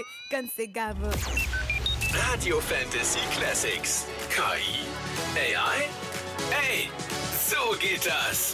ganz egal wo. Radio Fantasy Classics. KI? AI? Ey, so geht das.